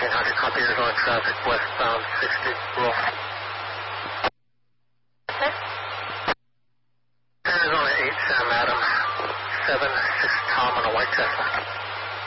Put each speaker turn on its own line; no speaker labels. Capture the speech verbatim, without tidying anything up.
fourteen hundred, copy Arizona traffic, westbound sixty, roll.
Okay.
Arizona eight, Sam Adam, seven six Tom on a white Tesla.